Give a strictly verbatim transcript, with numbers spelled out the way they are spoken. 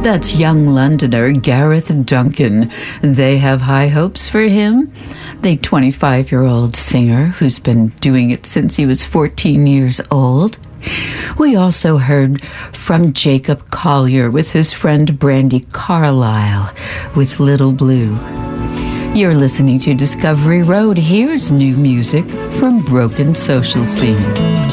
That's young Londoner Gareth Duncan. They have high hopes for him. The twenty-five-year-old singer who's been doing it since he was fourteen years old. We also heard from Jacob Collier with his friend Brandy Carlisle with Little Blue. You're listening to Discovery Road. Here's new music from Broken Social Scene.